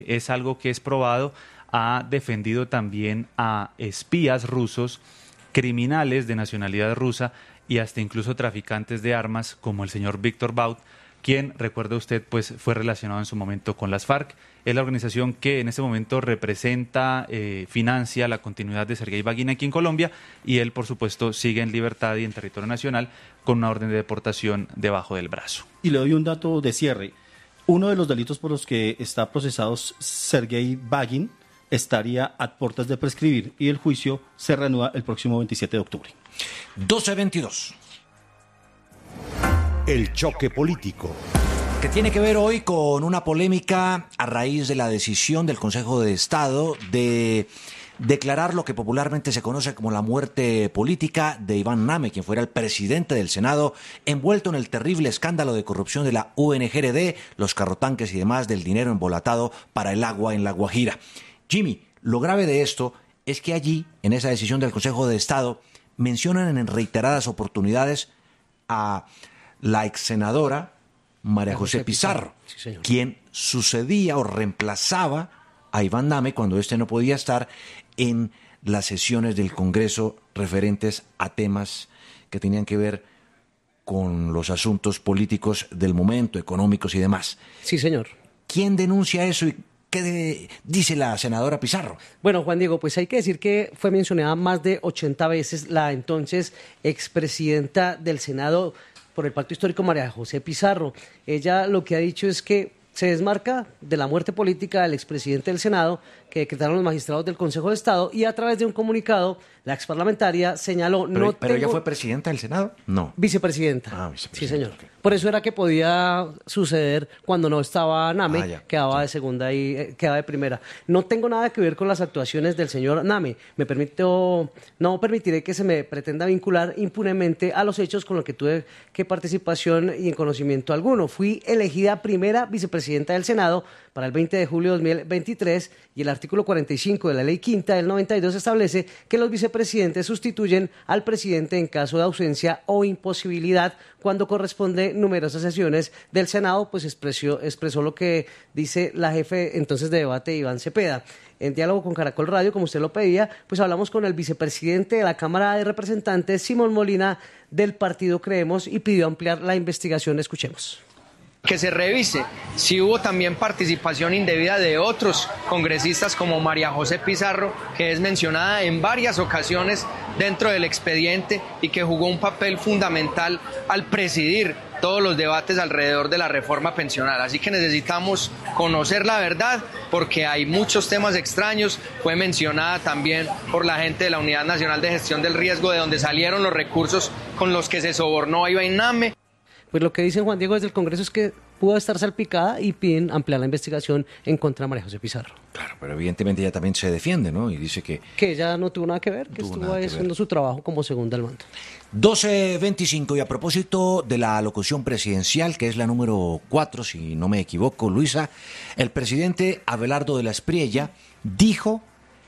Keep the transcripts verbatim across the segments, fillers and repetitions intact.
es algo que es probado, ha defendido también a espías rusos, criminales de nacionalidad rusa y hasta incluso traficantes de armas como el señor Víctor Bout, quien, recuerda usted, pues fue relacionado en su momento con las FARC. Es la organización que en este momento representa, eh, financia la continuidad de Sergei Baghin aquí en Colombia, y él, por supuesto, sigue en libertad y en territorio nacional con una orden de deportación debajo del brazo. Y le doy un dato de cierre. Uno de los delitos por los que está procesado Sergei Baghin estaría a puertas de prescribir y el juicio se reanuda el próximo veintisiete de octubre. doce veintidós. El choque político. Que tiene que ver hoy con una polémica a raíz de la decisión del Consejo de Estado de declarar lo que popularmente se conoce como la muerte política de Iván Name, quien fuera el presidente del Senado, envuelto en el terrible escándalo de corrupción de la U N G R D, los carrotanques y demás del dinero embolatado para el agua en La Guajira. Jimmy, lo grave de esto es que allí, en esa decisión del Consejo de Estado, mencionan en reiteradas oportunidades a la ex senadora María José Pizarro, sí, quien sucedía o reemplazaba a Iván Name cuando éste no podía estar en las sesiones del Congreso referentes a temas que tenían que ver con los asuntos políticos del momento, económicos y demás. Sí, señor. ¿Quién denuncia eso y qué de, dice la senadora Pizarro? Bueno, Juan Diego, pues hay que decir que fue mencionada más de ochenta veces la entonces expresidenta del Senado por el Pacto Histórico, María José Pizarro. Ella lo que ha dicho es que se desmarca de la muerte política del expresidente del Senado que decretaron los magistrados del Consejo de Estado, y a través de un comunicado la exparlamentaria señaló... ¿Pero, no pero tengo... ella fue presidenta del Senado? No. Vicepresidenta. Ah, vicepresidenta. Sí, señor. Okay. Por eso era que podía suceder cuando no estaba Name, ah, ya, quedaba ya. de segunda y eh, quedaba de primera. No tengo nada que ver con las actuaciones del señor Name. Me permito, no permitiré que se me pretenda vincular impunemente a los hechos con los que tuve que participación y en conocimiento alguno. Fui elegida primera vicepresidenta del Senado para el veinte de julio de dos mil veintitrés, y el artículo cuarenta y cinco de la Ley Quinta del noventa y dos establece que los vicepresidentes sustituyen al presidente en caso de ausencia o imposibilidad. Cuando corresponde numerosas sesiones del Senado, pues expresó, expresó lo que dice la jefe entonces de debate, Iván Cepeda. En diálogo con Caracol Radio, como usted lo pedía, pues hablamos con el vicepresidente de la Cámara de Representantes, Simón Molina, del partido Creemos, y pidió ampliar la investigación. Escuchemos. Que se revise si hubo también participación indebida de otros congresistas como María José Pizarro, que es mencionada en varias ocasiones dentro del expediente y que jugó un papel fundamental al presidir todos los debates alrededor de la reforma pensional. Así que necesitamos conocer la verdad, porque hay muchos temas extraños. Fue mencionada también por la gente de la Unidad Nacional de Gestión del Riesgo, de donde salieron los recursos con los que se sobornó a Iván Name. Pues lo que dice Juan Diego desde el Congreso es que pudo estar salpicada y piden ampliar la investigación en contra de María José Pizarro. Claro, pero evidentemente ella también se defiende, ¿no? Y dice que... Que ella no tuvo nada que ver, que estuvo ahí haciendo su trabajo como segunda al mando. doce veinticinco, y a propósito de la alocución presidencial, que es la número cuatro, si no me equivoco, Luisa, el presidente Abelardo de la Espriella dijo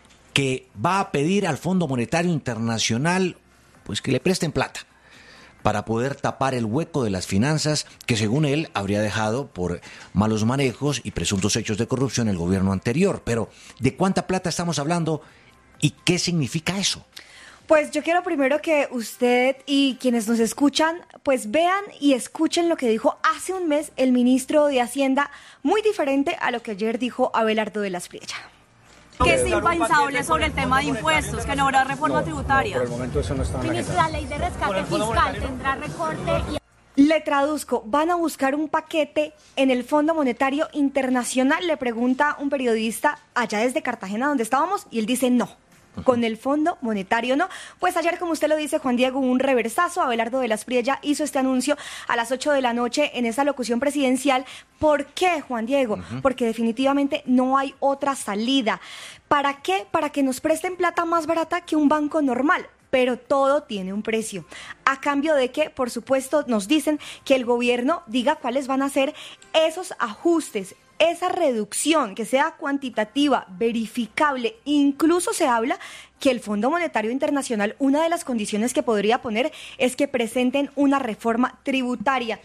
que va a pedir al Fondo Monetario Internacional pues que le presten plata para poder tapar el hueco de las finanzas que, según él, habría dejado por malos manejos y presuntos hechos de corrupción el gobierno anterior. Pero, ¿de cuánta plata estamos hablando y qué significa eso? Pues yo quiero primero que usted y quienes nos escuchan, pues vean y escuchen lo que dijo hace un mes el ministro de Hacienda, muy diferente a lo que ayer dijo Abelardo de la Espriella. Que es impensable sobre el tema de impuestos, que no habrá reforma no, tributaria. Por el momento eso no está en la Ministro, la ley de rescate fiscal tendrá recorte y... Le traduzco, ¿van a buscar un paquete en el Fondo Monetario Internacional? Le pregunta un periodista allá desde Cartagena, donde estábamos, y él dice no. Con el Fondo Monetario no. Pues ayer, como usted lo dice, Juan Diego, un reversazo. Abelardo de la Espriella hizo este anuncio a las ocho de la noche en esa locución presidencial. ¿Por qué, Juan Diego? Uh-huh. Porque definitivamente no hay otra salida. ¿Para qué? Para que nos presten plata más barata que un banco normal. Pero todo tiene un precio. ¿A cambio de que, por supuesto, nos dicen que el gobierno diga cuáles van a ser esos ajustes, esa reducción, que sea cuantitativa, verificable? Incluso se habla que el Fondo Monetario Internacional, una de las condiciones que podría poner es que presenten una reforma tributaria.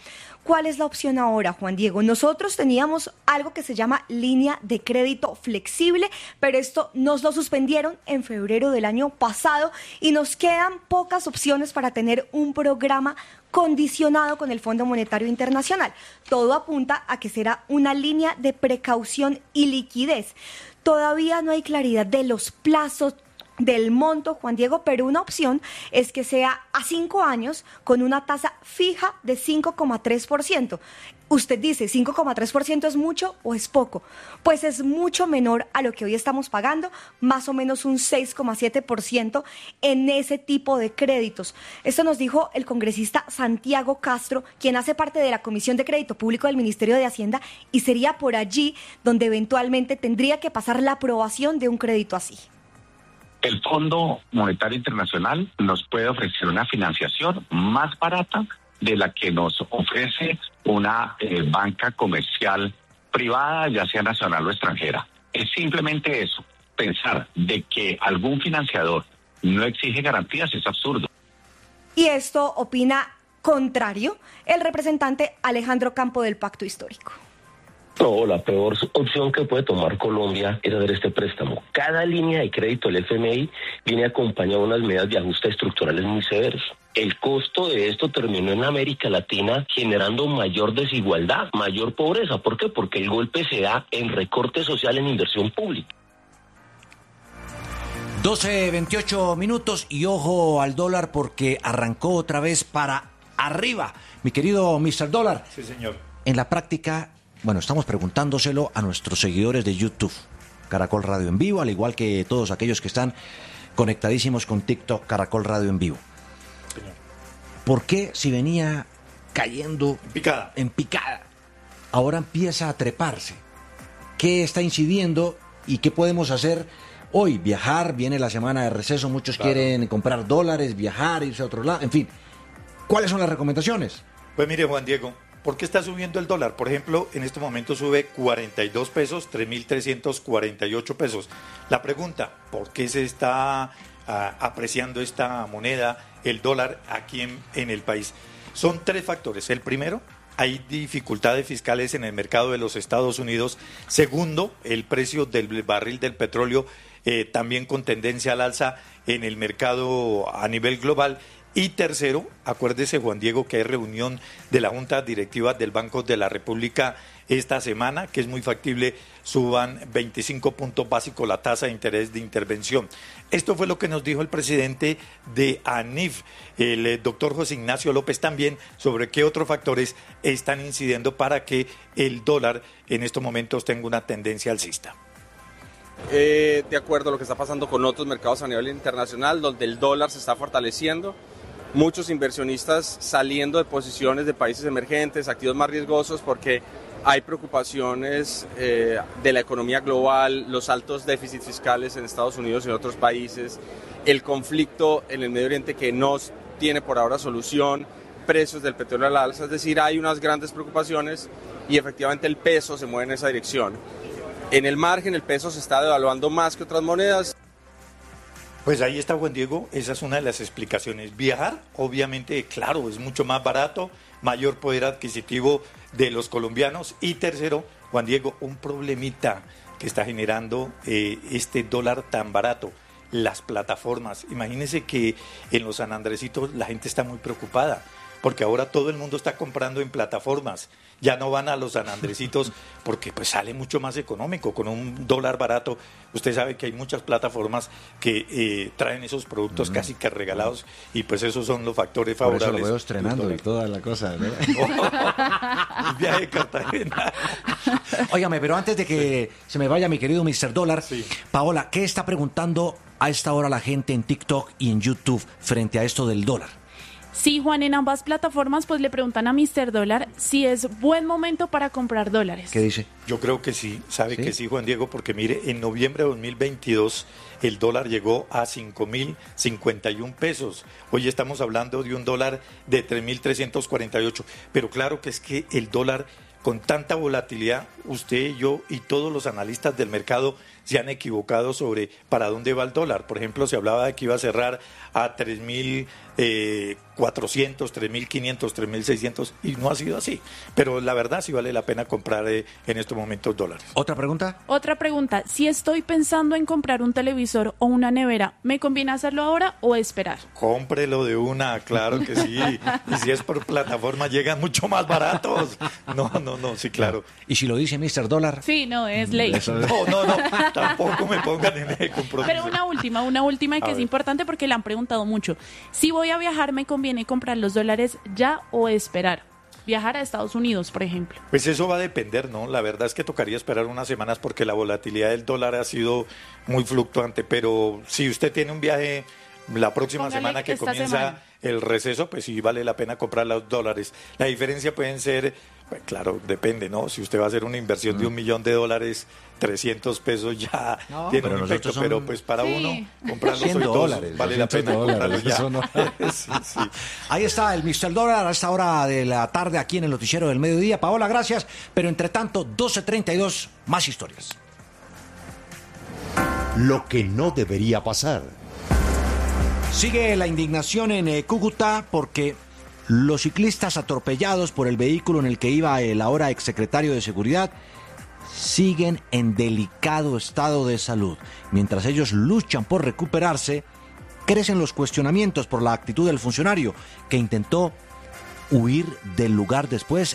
¿Cuál es la opción ahora, Juan Diego? Nosotros teníamos algo que se llama línea de crédito flexible, pero esto nos lo suspendieron en febrero del año pasado y nos quedan pocas opciones para tener un programa condicionado con el Fondo Monetario Internacional. Todo apunta a que será una línea de precaución y liquidez. Todavía no hay claridad de los plazos, del monto, Juan Diego, pero una opción es que sea a cinco años con una tasa fija de cinco coma tres por ciento. Usted dice, ¿cinco coma tres por ciento es mucho o es poco? Pues es mucho menor a lo que hoy estamos pagando, más o menos un seis coma siete por ciento en ese tipo de créditos. Esto nos dijo el congresista Santiago Castro, quien hace parte de la Comisión de Crédito Público del Ministerio de Hacienda, y sería por allí donde eventualmente tendría que pasar la aprobación de un crédito así. El Fondo Monetario Internacional nos puede ofrecer una financiación más barata de la que nos ofrece una eh, banca comercial privada, ya sea nacional o extranjera. Es simplemente eso. Pensar de que algún financiador no exige garantías es absurdo. Y esto opina contrario el representante Alejandro Campo del Pacto Histórico. No, la peor opción que puede tomar Colombia es hacer este préstamo. Cada línea de crédito del F M I viene acompañada de unas medidas de ajuste estructurales muy severos. El costo de esto terminó en América Latina generando mayor desigualdad, mayor pobreza. ¿Por qué? Porque el golpe se da en recorte social en inversión pública. doce veintiocho minutos y ojo al dólar porque arrancó otra vez para arriba. Mi querido mister Dólar. Sí, señor. En la práctica... Bueno, estamos preguntándoselo a nuestros seguidores de YouTube, Caracol Radio en Vivo, al igual que todos aquellos que están conectadísimos con TikTok, Caracol Radio en Vivo. Señor. ¿Por qué si venía cayendo en picada. en picada, ahora empieza a treparse? ¿Qué está incidiendo y qué podemos hacer hoy? Viajar, viene la semana de receso, muchos claro. quieren comprar dólares, viajar, irse a otro lado, en fin. ¿Cuáles son las recomendaciones? Pues mire, Juan Diego, ¿por qué está subiendo el dólar? Por ejemplo, en este momento sube cuarenta y dos pesos, tres mil trescientos cuarenta y ocho pesos. La pregunta, ¿por qué se está uh, apreciando esta moneda, el dólar, aquí en, en el país? Son tres factores. El primero, hay dificultades fiscales en el mercado de los Estados Unidos. Segundo, el precio del barril del petróleo eh, también con tendencia al alza en el mercado a nivel global. Y tercero, acuérdese, Juan Diego, que hay reunión de la Junta Directiva del Banco de la República esta semana, que es muy factible, suban veinticinco puntos básicos la tasa de interés de intervención. Esto fue lo que nos dijo el presidente de ANIF, el eh, doctor José Ignacio López, también sobre qué otros factores están incidiendo para que el dólar en estos momentos tenga una tendencia alcista. Eh, de acuerdo a lo que está pasando con otros mercados a nivel internacional, donde el dólar se está fortaleciendo, muchos inversionistas saliendo de posiciones de países emergentes, activos más riesgosos, porque hay preocupaciones eh, de la economía global, los altos déficits fiscales en Estados Unidos y en otros países, el conflicto en el Medio Oriente que no tiene por ahora solución, precios del petróleo al alza, es decir, hay unas grandes preocupaciones y efectivamente el peso se mueve en esa dirección. En el margen el peso se está devaluando más que otras monedas. Pues ahí está, Juan Diego, esa es una de las explicaciones. Viajar, obviamente, claro, es mucho más barato, mayor poder adquisitivo de los colombianos. Y tercero, Juan Diego, un problemita que está generando eh, este dólar tan barato, las plataformas. Imagínense que en los San Andresitos la gente está muy preocupada, porque ahora todo el mundo está comprando en plataformas. Ya no van a los San Andresitos porque pues sale mucho más económico con un dólar barato. Usted sabe que hay muchas plataformas que eh, traen esos productos mm. casi que regalados y pues esos son los factores favorables. Por eso lo veo estrenando y toda la cosa, ¿no? El viaje de Cartagena. Óigame, pero antes de que se me vaya mi querido mister Dólar, sí. Paola, ¿qué está preguntando a esta hora la gente en TikTok y en YouTube frente a esto del dólar? Sí, Juan, en ambas plataformas pues le preguntan a mister Dólar si es buen momento para comprar dólares. ¿Qué dice? Yo creo que sí, sabe ¿Sí? que sí, Juan Diego, porque mire, en noviembre de dos mil veintidós el dólar llegó a cinco mil cincuenta y un pesos. Hoy estamos hablando de un dólar de tres mil trescientos cuarenta y ocho. Pero claro que es que el dólar, con tanta volatilidad, usted, yo y todos los analistas del mercado se han equivocado sobre para dónde va el dólar. Por ejemplo, se hablaba de que iba a cerrar a tres mil cuatrocientos, tres mil quinientos, tres mil seiscientos y no ha sido así. Pero la verdad sí vale la pena comprar eh, en estos momentos dólares. ¿Otra pregunta? Otra pregunta. Si estoy pensando en comprar un televisor o una nevera, ¿me conviene hacerlo ahora o esperar? Cómprelo de una, claro que sí. Y si es por plataforma, llegan mucho más baratos. No, no, no, sí, claro. ¿Y si lo dice mister Dólar? Sí, no, es ley. No, no, no, tampoco me pongan en el compromiso. Pero una última, una última que es importante porque le han preguntado mucho. Si voy a viajar, ¿me conviene comprar los dólares ya o esperar? Viajar a Estados Unidos, por ejemplo. Pues eso va a depender, ¿no? La verdad es que tocaría esperar unas semanas porque la volatilidad del dólar ha sido muy fluctuante, pero si usted tiene un viaje la próxima Póngale semana que esta comienza semana. el receso, pues sí vale la pena comprar los dólares. La diferencia pueden ser, pues claro, depende, ¿no? Si usted va a hacer una inversión mm. de un millón de dólares, trescientos pesos ya no, tiene un efecto, son... pero pues para sí. uno comprarlos hoy dólares, vale la pena comprarlos ya. No... sí, sí. Ahí está el mister Dólar a esta hora de la tarde aquí en el noticiero del mediodía. Paola, gracias, pero entre tanto, doce treinta y dos, más historias. Lo que no debería pasar. Sigue la indignación en eh, Cúcuta porque los ciclistas atropellados por el vehículo en el que iba el ahora exsecretario de Seguridad siguen en delicado estado de salud. Mientras ellos luchan por recuperarse, crecen los cuestionamientos por la actitud del funcionario que intentó huir del lugar después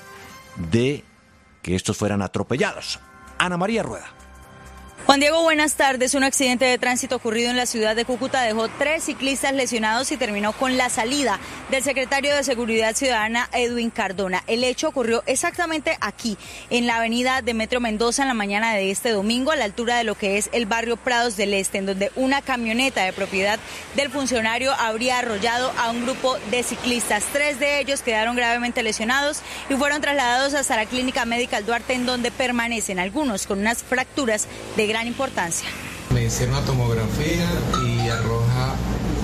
de que estos fueran atropellados. Ana María Rueda. Juan Diego, buenas tardes. Un accidente de tránsito ocurrido en la ciudad de Cúcuta dejó tres ciclistas lesionados y terminó con la salida del secretario de Seguridad Ciudadana, Edwin Cardona. El hecho ocurrió exactamente aquí, en la avenida Demetrio Mendoza, en la mañana de este domingo, a la altura de lo que es el barrio Prados del Este, en donde una camioneta de propiedad del funcionario habría arrollado a un grupo de ciclistas. Tres de ellos quedaron gravemente lesionados y fueron trasladados hasta la Clínica Médica Duarte, en donde permanecen algunos con unas fracturas de gran importancia. Me hicieron una tomografía y arroja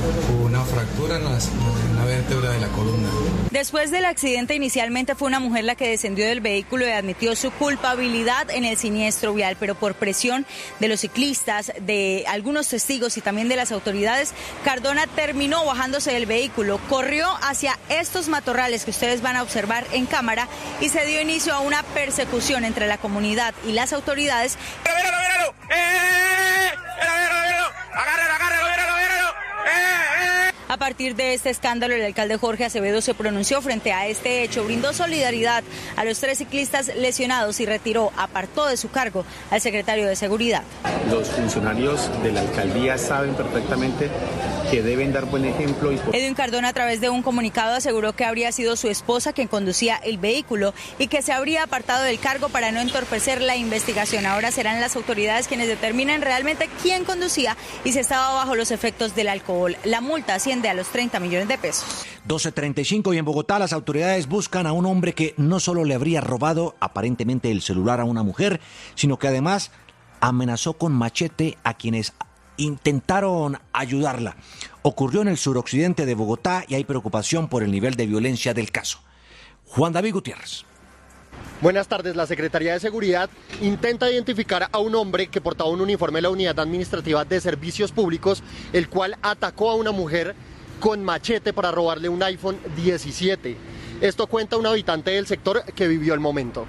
una fractura en la, en la vértebra de la columna. Después del accidente, inicialmente fue una mujer la que descendió del vehículo y admitió su culpabilidad en el siniestro vial, pero por presión de los ciclistas, de algunos testigos y también de las autoridades, Cardona terminó bajándose del vehículo, corrió hacia estos matorrales que ustedes van a observar en cámara y se dio inicio a una persecución entre la comunidad y las autoridades. ¡Míralo, míralo! ¡Eh, eh, eh! ¡Míralo, míralo! ¡Agárralo, agárralo, míralo, míralo! ¡Eh, eh! A partir de este escándalo, el alcalde Jorge Acevedo se pronunció frente a este hecho, brindó solidaridad a los tres ciclistas lesionados y retiró, apartó de su cargo al secretario de Seguridad. Los funcionarios de la alcaldía saben perfectamente que deben dar buen ejemplo. Y... Edwin Cardona, a través de un comunicado, aseguró que habría sido su esposa quien conducía el vehículo y que se habría apartado del cargo para no entorpecer la investigación. Ahora serán las autoridades quienes determinen realmente quién conducía y si estaba bajo los efectos del alcohol. La multa asciende a los treinta millones de pesos. doce treinta y cinco y en Bogotá las autoridades buscan a un hombre que no solo le habría robado aparentemente el celular a una mujer, sino que además amenazó con machete a quienes intentaron ayudarla. Ocurrió en el suroccidente de Bogotá y hay preocupación por el nivel de violencia del caso. Juan David Gutiérrez. Buenas tardes. La Secretaría de Seguridad intenta identificar a un hombre que portaba un uniforme de la Unidad Administrativa de Servicios Públicos, el cual atacó a una mujer con machete para robarle un iPhone diecisiete. Esto cuenta un habitante del sector que vivió el momento.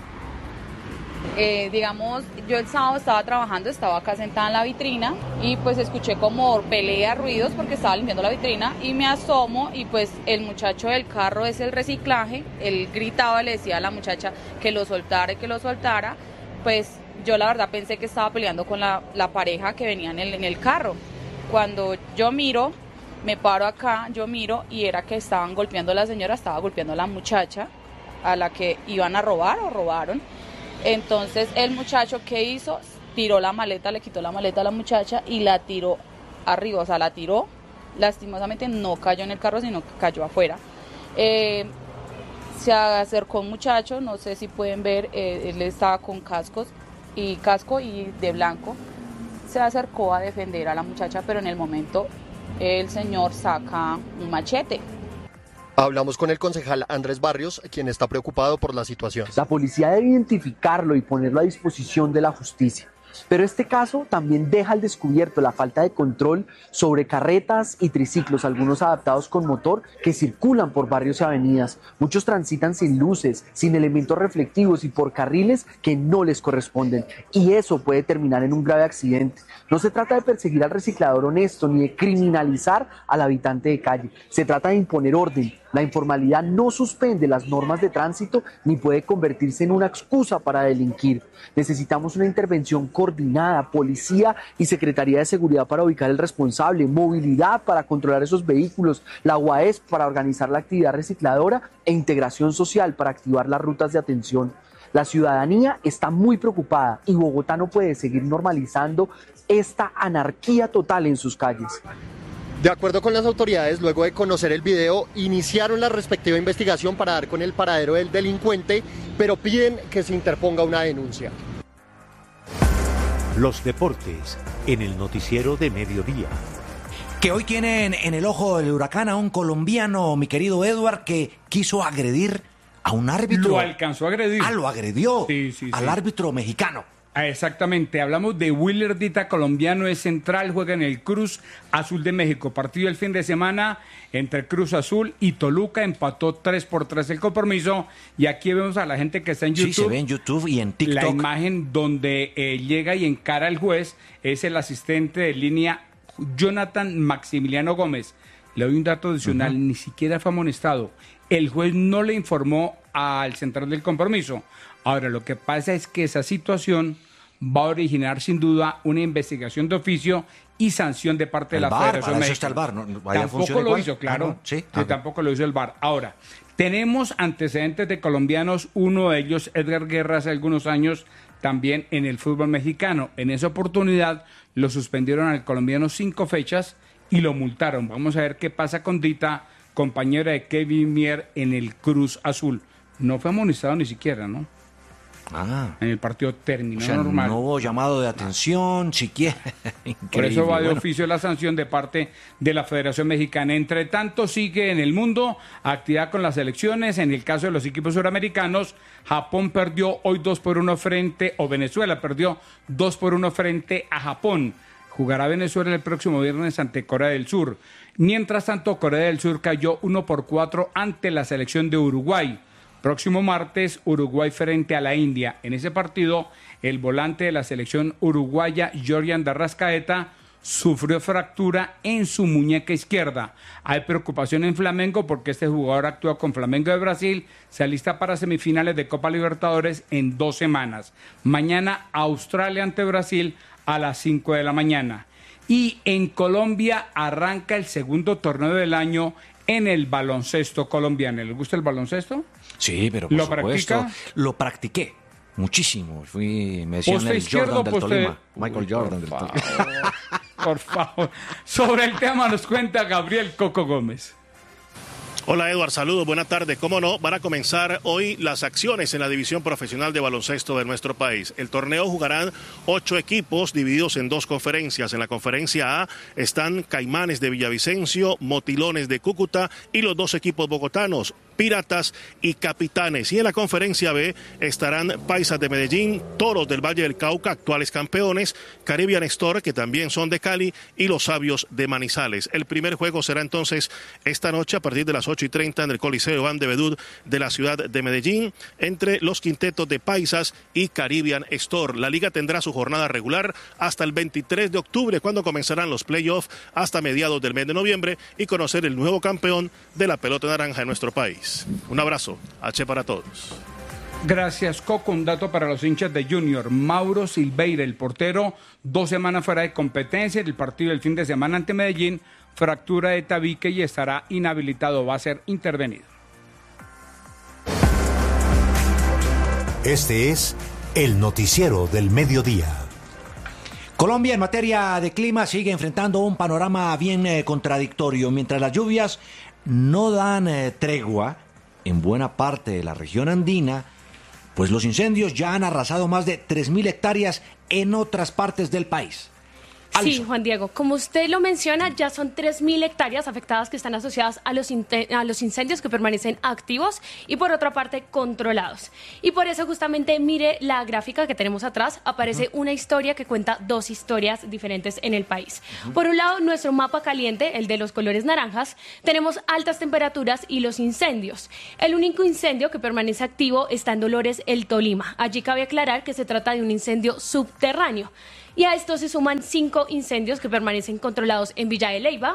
Eh, digamos, yo el sábado estaba trabajando, estaba acá sentada en la vitrina y pues escuché como pelea, ruidos porque estaba limpiando la vitrina y me asomo y pues el muchacho del carro es el reciclaje, él gritaba, le decía a la muchacha que lo soltara y que lo soltara, pues yo la verdad pensé que estaba peleando con la, la pareja que venía en el, en el carro. Cuando yo miro, me paro acá, yo miro y era que estaban golpeando a la señora, estaba golpeando a la muchacha a la que iban a robar o robaron. Entonces el muchacho, ¿qué hizo? Tiró la maleta, le quitó la maleta a la muchacha y la tiró arriba, o sea, la tiró, lastimosamente no cayó en el carro, sino que cayó afuera. Eh, se acercó un muchacho, no sé si pueden ver, eh, él estaba con cascos y casco y de blanco, se acercó a defender a la muchacha, pero en el momento el señor saca un machete. Hablamos con el concejal Andrés Barrios, quien está preocupado por la situación. La policía debe identificarlo y ponerlo a disposición de la justicia. Pero este caso también deja al descubierto la falta de control sobre carretas y triciclos, algunos adaptados con motor, que circulan por barrios y avenidas. Muchos transitan sin luces, sin elementos reflectivos y por carriles que no les corresponden. Y eso puede terminar en un grave accidente. No se trata de perseguir al reciclador honesto ni de criminalizar al habitante de calle. Se trata de imponer orden. La informalidad no suspende las normas de tránsito ni puede convertirse en una excusa para delinquir. Necesitamos una intervención coordinada, policía y Secretaría de Seguridad para ubicar el responsable, movilidad para controlar esos vehículos, la U A E S para organizar la actividad recicladora e integración social para activar las rutas de atención. La ciudadanía está muy preocupada y Bogotá no puede seguir normalizando esta anarquía total en sus calles. De acuerdo con las autoridades, luego de conocer el video, iniciaron la respectiva investigación para dar con el paradero del delincuente, pero piden que se interponga una denuncia. Los deportes en el noticiero de mediodía. Que hoy tienen en el ojo del huracán a un colombiano, mi querido Edward, que quiso agredir a un árbitro. Lo alcanzó a agredir. Ah, lo agredió sí, sí, al sí. árbitro mexicano. Ah, exactamente, hablamos de Willer Dita, colombiano, es central, juega en el Cruz Azul de México. Partido el fin de semana entre Cruz Azul y Toluca, empató tres por tres el compromiso. Y aquí vemos a la gente que está en YouTube. Sí, se ve en YouTube y en TikTok. La imagen donde eh, llega y encara al juez es el asistente de línea Jonathan Maximiliano Gómez. Le doy un dato adicional, uh-huh. Ni siquiera fue amonestado. El juez no le informó al central del compromiso. Ahora, lo que pasa es que esa situación va a originar sin duda una investigación de oficio y sanción de parte el de la bar, Federación para México. eso está el bar, ¿no? Tampoco lo igual. hizo, claro. Ah, no. Sí, sí, tampoco lo hizo el bar. Ahora, tenemos antecedentes de colombianos, uno de ellos, Edgar Guerra, hace algunos años, también en el fútbol mexicano. En esa oportunidad lo suspendieron al colombiano cinco fechas y lo multaron. Vamos a ver qué pasa con Dita, compañera de Kevin Mier en el Cruz Azul. No fue amonestado ni siquiera, ¿no? Ah. En el partido terminó o sea, normal. No hubo llamado de atención, siquiera. Por eso va de bueno. oficio la sanción de parte de la Federación Mexicana. Entre tanto, sigue en el mundo actividad con las elecciones. En el caso de los equipos suramericanos, Japón perdió hoy dos por uno frente, o Venezuela perdió dos por uno frente a Japón. Jugará Venezuela el próximo viernes ante Corea del Sur. Mientras tanto, Corea del Sur cayó uno por cuatro ante la selección de Uruguay. Próximo martes, Uruguay frente a la India. En ese partido, el volante de la selección uruguaya, Jordan de Arrascaeta, sufrió fractura en su muñeca izquierda. Hay preocupación en Flamengo porque este jugador actúa con Flamengo de Brasil, se alista para semifinales de Copa Libertadores en dos semanas. Mañana, Australia ante Brasil a las cinco de la mañana. Y en Colombia arranca el segundo torneo del año en el baloncesto colombiano. ¿Les gusta el baloncesto? Sí, pero por ¿Lo supuesto, practica? Lo practiqué muchísimo. Fui, me decían ¿Poste el izquierdo Jordan del poste... Tolima. Michael Uy, Jordan por del favor, Tolima. Por favor. Sobre el tema nos cuenta Gabriel Coco Gómez. Hola Edward, saludos, buenas tardes. Cómo no, van a comenzar hoy las acciones en la división profesional de baloncesto de nuestro país. El torneo jugarán ocho equipos divididos en dos conferencias. En la conferencia A están Caimanes de Villavicencio, Motilones de Cúcuta y los dos equipos bogotanos, Piratas y Capitanes. Y en la conferencia B estarán Paisas de Medellín, Toros del Valle del Cauca, actuales campeones, Caribbean Store, que también son de Cali, y los Sabios de Manizales. El primer juego será entonces esta noche a partir de las ocho y treinta en el Coliseo Iván de Bedú de la ciudad de Medellín, entre los quintetos de Paisas y Caribbean Store. La liga tendrá su jornada regular hasta el veintitrés de octubre, cuando comenzarán los playoffs hasta mediados del mes de noviembre y conocer el nuevo campeón de la pelota naranja en nuestro país. Un abrazo, H para todos. Gracias, Coco. Un dato para los hinchas de Junior. Mauro Silveira, el portero, dos semanas fuera de competencia. El partido del fin de semana ante Medellín, fractura de tabique y estará inhabilitado, va a ser intervenido. Este es el noticiero del mediodía. Colombia en materia de clima sigue enfrentando un panorama bien eh, contradictorio. Mientras las lluvias no dan eh, tregua en buena parte de la región andina, pues los incendios ya han arrasado más de tres mil hectáreas en otras partes del país. Sí, Juan Diego, como usted lo menciona, ya son tres mil hectáreas afectadas que están asociadas a los, a los incendios que permanecen activos y por otra parte controlados. Y por eso justamente mire la gráfica que tenemos atrás, aparece uh-huh. una historia que cuenta dos historias diferentes en el país. Uh-huh. Por un lado, nuestro mapa caliente, el de los colores naranjas, tenemos altas temperaturas y los incendios. El único incendio que permanece activo está en Dolores, el Tolima. Allí cabe aclarar que se trata de un incendio subterráneo. Y a esto se suman cinco incendios que permanecen controlados en Villa de Leyva,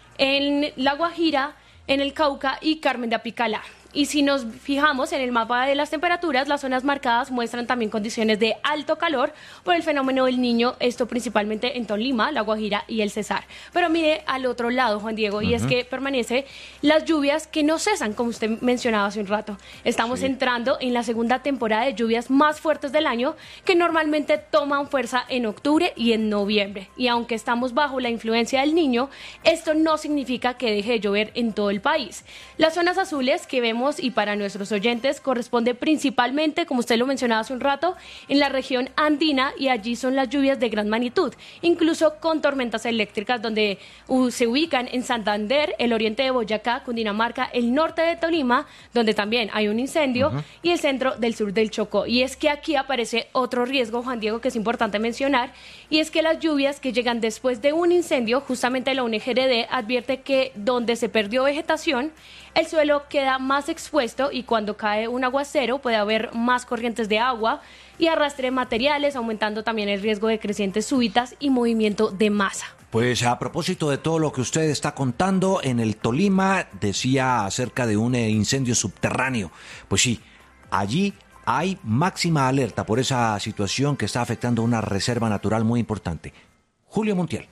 en La Guajira, en el Cauca y Carmen de Apicalá. Y si nos fijamos en el mapa de las temperaturas, las zonas marcadas muestran también condiciones de alto calor por el fenómeno del Niño, esto principalmente en Tolima, La Guajira y el Cesar. Pero mire al otro lado, Juan Diego, uh-huh. y es que permanece las lluvias que no cesan, como usted mencionaba hace un rato. Estamos sí. entrando en la segunda temporada de lluvias más fuertes del año, que normalmente toman fuerza en octubre y en noviembre. Y aunque estamos bajo la influencia del Niño, esto no significa que deje de llover en todo el país. Las zonas azules que vemos y para nuestros oyentes corresponde principalmente, como usted lo mencionaba hace un rato, en la región andina, y allí son las lluvias de gran magnitud, incluso con tormentas eléctricas donde uh, se ubican en Santander, el oriente de Boyacá, Cundinamarca, el norte de Tolima, donde también hay un incendio, uh-huh. y el centro del sur del Chocó. Y es que aquí aparece otro riesgo, Juan Diego, que es importante mencionar, y es que las lluvias que llegan después de un incendio, justamente la U N G R D advierte que donde se perdió vegetación, el suelo queda más expuesto y cuando cae un aguacero puede haber más corrientes de agua y arrastre materiales, aumentando también el riesgo de crecientes súbitas y movimiento de masa. Pues a propósito de todo lo que usted está contando, en el Tolima decía acerca de un incendio subterráneo. Pues sí, allí hay máxima alerta por esa situación que está afectando una reserva natural muy importante. Julio Montiel.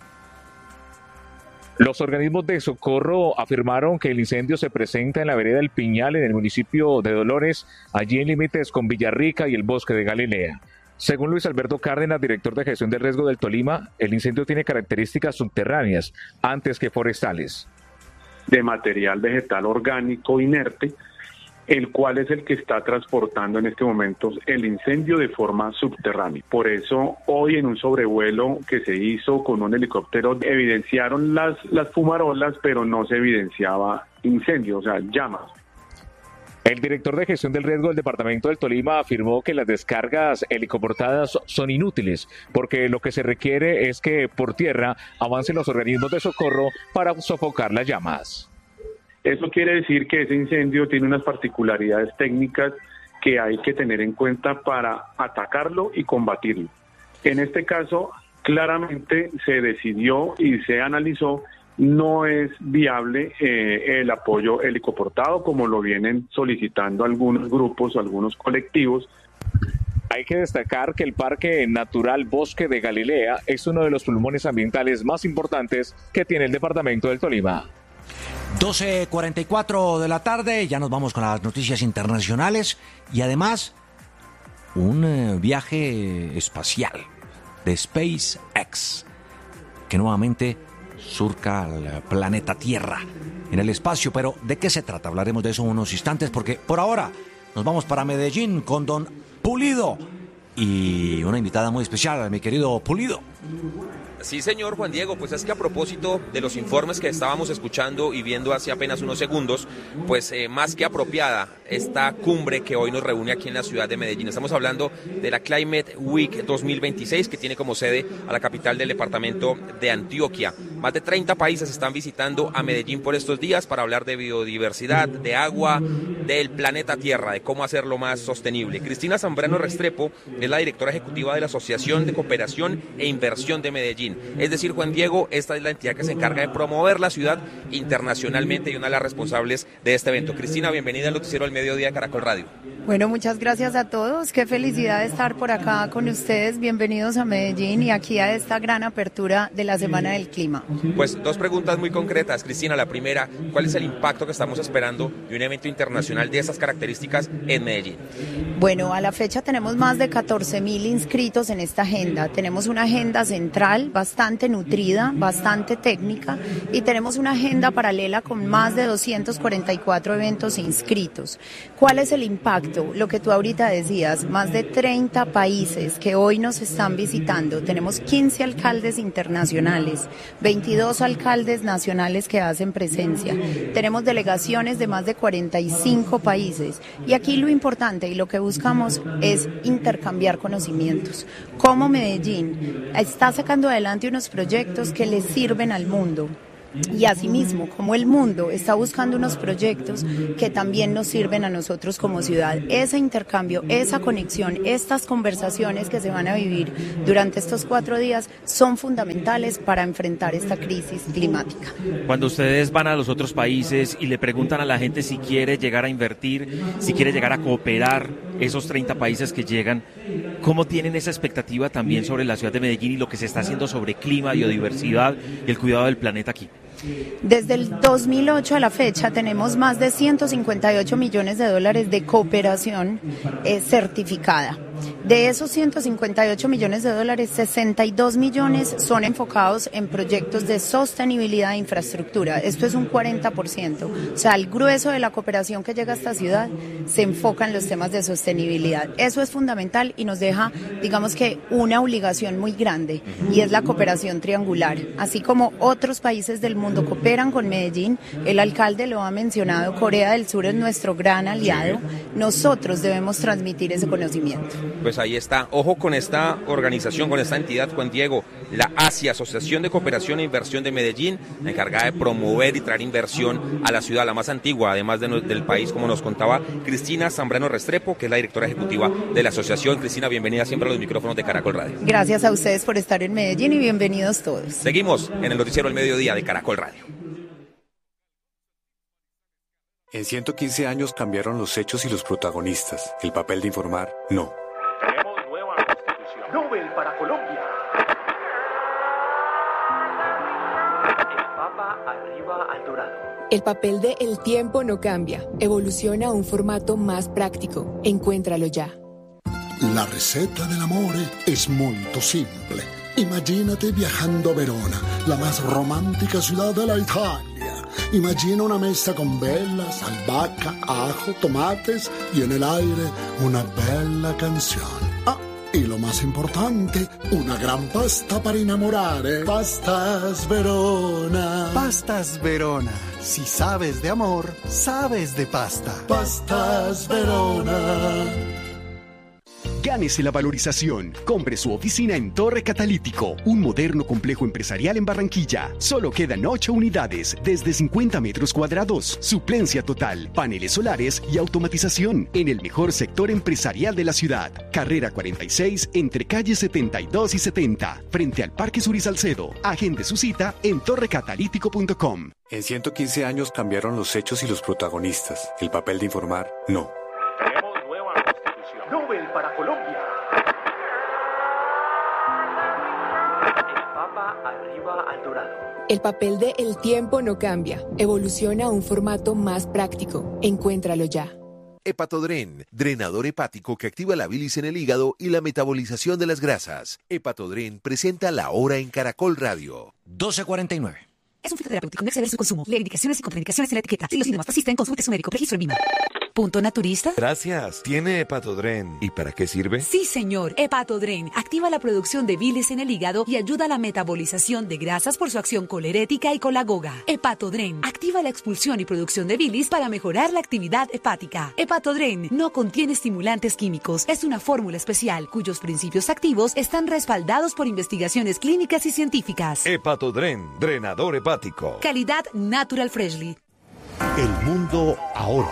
Los organismos de socorro afirmaron que el incendio se presenta en la vereda del Piñal, en el municipio de Dolores, allí en límites con Villarrica y el Bosque de Galilea. Según Luis Alberto Cárdenas, director de gestión del riesgo del Tolima, el incendio tiene características subterráneas antes que forestales. De material vegetal orgánico inerte, el cual es el que está transportando en este momento el incendio de forma subterránea. Por eso, hoy en un sobrevuelo que se hizo con un helicóptero, evidenciaron las, las fumarolas, pero no se evidenciaba incendio, o sea, llamas. El director de gestión del riesgo del departamento del Tolima afirmó que las descargas helicoportadas son inútiles, porque lo que se requiere es que por tierra avancen los organismos de socorro para sofocar las llamas. Eso quiere decir que ese incendio tiene unas particularidades técnicas que hay que tener en cuenta para atacarlo y combatirlo. En este caso, claramente se decidió y se analizó, no es viable eh, el apoyo helicoportado como lo vienen solicitando algunos grupos o algunos colectivos. Hay que destacar que el Parque Natural Bosque de Galilea es uno de los pulmones ambientales más importantes que tiene el departamento del Tolima. doce cuarenta y cuatro de la tarde, ya nos vamos con las noticias internacionales y además un eh, viaje espacial de SpaceX que nuevamente surca al planeta Tierra en el espacio. Pero ¿de qué se trata? Hablaremos de eso en unos instantes, porque por ahora nos vamos para Medellín con don Pulido y una invitada muy especial, mi querido Pulido. Sí, señor Juan Diego, pues es que a propósito de los informes que estábamos escuchando y viendo hace apenas unos segundos, pues eh, más que apropiada esta cumbre que hoy nos reúne aquí en la ciudad de Medellín. Estamos hablando de la Climate Week dos mil veintiséis, que tiene como sede a la capital del departamento de Antioquia. Más de treinta países están visitando a Medellín por estos días para hablar de biodiversidad, de agua, del planeta Tierra, de cómo hacerlo más sostenible. Cristina Zambrano Restrepo es la directora ejecutiva de la Asociación de Cooperación e Inversión de Medellín. Es decir, Juan Diego, esta es la entidad que se encarga de promover la ciudad internacionalmente y una de las responsables de este evento. Cristina, bienvenida al noticiero del mediodía de Caracol Radio. Bueno, muchas gracias a todos. Qué felicidad de estar por acá con ustedes. Bienvenidos a Medellín y aquí a esta gran apertura de la Semana del Clima. Pues dos preguntas muy concretas, Cristina. La primera, ¿cuál es el impacto que estamos esperando de un evento internacional de esas características en Medellín? Bueno, a la fecha tenemos más de catorce mil inscritos en esta agenda. Tenemos una agenda central, bastante nutrida, bastante técnica y tenemos una agenda paralela con más de doscientos cuarenta y cuatro eventos inscritos. ¿Cuál es el impacto? Lo que tú ahorita decías, más de treinta países que hoy nos están visitando. Tenemos quince alcaldes internacionales, veintidós alcaldes nacionales que hacen presencia. Tenemos delegaciones de más de cuarenta y cinco países. Y aquí lo importante y lo que buscamos es intercambiar conocimientos. Como Medellín está sacando adelante unos proyectos que le sirven al mundo. Y asimismo, como el mundo está buscando unos proyectos que también nos sirven a nosotros como ciudad. Ese intercambio, esa conexión, estas conversaciones que se van a vivir durante estos cuatro días son fundamentales para enfrentar esta crisis climática. Cuando ustedes van a los otros países y le preguntan a la gente si quiere llegar a invertir, si quiere llegar a cooperar, esos treinta países que llegan, ¿cómo tienen esa expectativa también sobre la ciudad de Medellín y lo que se está haciendo sobre clima, biodiversidad y el cuidado del planeta aquí? Desde el dos mil ocho a la fecha tenemos más de ciento cincuenta y ocho millones de dólares de cooperación eh, certificada. De esos ciento cincuenta y ocho millones de dólares, sesenta y dos millones son enfocados en proyectos de sostenibilidad e infraestructura. Esto es un cuarenta por ciento. O sea, el grueso de la cooperación que llega a esta ciudad se enfoca en los temas de sostenibilidad. Eso es fundamental y nos deja, digamos que, una obligación muy grande y es la cooperación triangular. Así como otros países del mundo cooperan con Medellín, el alcalde lo ha mencionado, Corea del Sur es nuestro gran aliado, nosotros debemos transmitir ese conocimiento. Pues ahí está, ojo con esta organización, con esta entidad, Juan Diego, la ASIA, Asociación de Cooperación e Inversión de Medellín, la encargada de promover y traer inversión a la ciudad, la más antigua, además de, del país, como nos contaba Cristina Zambrano Restrepo, que es la directora ejecutiva de la asociación. Cristina, bienvenida siempre a los micrófonos de Caracol Radio. Gracias a ustedes por estar en Medellín y bienvenidos todos. Seguimos en el noticiero del mediodía de Caracol Radio. En ciento quince años cambiaron los hechos y los protagonistas. El papel de informar, no. Tenemos nueva constitución. Nobel para Colombia. El Papa arriba al dorado. El papel de El tiempo no cambia. Evoluciona a un formato más práctico. Encuéntralo ya. La receta del amore es molto simple. Imagínate viajando a Verona, la más romántica ciudad de la Italia. Imagina una mesa con velas, albahaca, ajo, tomates y en el aire una bella canción. Ah, y lo más importante, una gran pasta para enamorare. Pastas Verona. Pastas Verona. Si sabes de amor, sabes de pasta. Pastas Verona. Gánese la valorización. Compre su oficina en Torre Catalítico, un moderno complejo empresarial en Barranquilla. Solo quedan ocho unidades, desde cincuenta metros cuadrados. Suplencia total, paneles solares y automatización en el mejor sector empresarial de la ciudad. Carrera cuarenta y seis, entre calles setenta y dos y setenta, frente al Parque Sur y Salcedo. Agende su cita en torre catalítico punto com. En ciento quince años cambiaron los hechos y los protagonistas. El papel de informar, no. Tenemos nueva constitución. Nobel para Colombia. El Papa arriba al dorado. El papel de El tiempo no cambia. Evoluciona a un formato más práctico. Encuéntralo ya. Hepatodren, drenador hepático que activa la bilis en el hígado y la metabolización de las grasas. Hepatodren presenta La Hora en Caracol Radio. doce cuarenta y nueve. Es un fitoterapéutico, no exceder su consumo. Lee indicaciones y contraindicaciones en la etiqueta. Si los síntomas persisten, consulte a su médico. Registro en Vima. ¿Punto naturista? Gracias. ¿Tiene Hepatodren? ¿Y para qué sirve? Sí, señor. Hepatodren activa la producción de bilis en el hígado y ayuda a la metabolización de grasas por su acción colerética y colagoga. Hepatodren activa la expulsión y producción de bilis para mejorar la actividad hepática. Hepatodren no contiene estimulantes químicos. Es una fórmula especial cuyos principios activos están respaldados por investigaciones clínicas y científicas. Hepatodren, drenador hepático. Calidad Natural Freshly. El mundo ahora.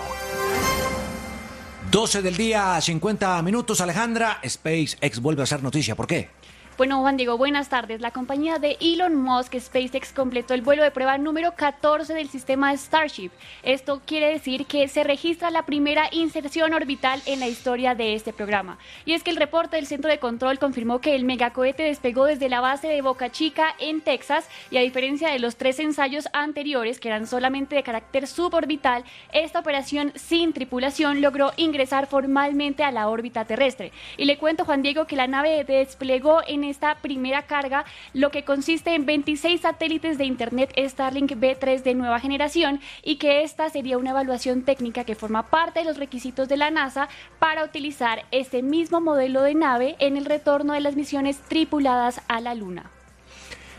doce del día, cincuenta minutos, Alejandra. SpaceX vuelve a hacer noticia. ¿Por qué? Bueno, Juan Diego, buenas tardes. La compañía de Elon Musk, SpaceX, completó el vuelo de prueba número catorce del sistema Starship. Esto quiere decir que se registra la primera inserción orbital en la historia de este programa. Y es que el reporte del Centro de Control confirmó que el megacohete despegó desde la base de Boca Chica, en Texas, y a diferencia de los tres ensayos anteriores, que eran solamente de carácter suborbital, esta operación sin tripulación logró ingresar formalmente a la órbita terrestre. Y le cuento, Juan Diego, que la nave desplegó en en esta primera carga, lo que consiste en veintiséis satélites de Internet Starlink B tres de nueva generación, y que esta sería una evaluación técnica que forma parte de los requisitos de la NASA para utilizar este mismo modelo de nave en el retorno de las misiones tripuladas a la Luna.